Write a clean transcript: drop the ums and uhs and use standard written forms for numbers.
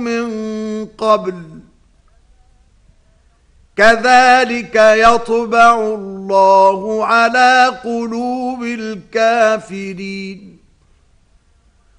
من قبل كذلك يطبع الله على قلوب الكافرين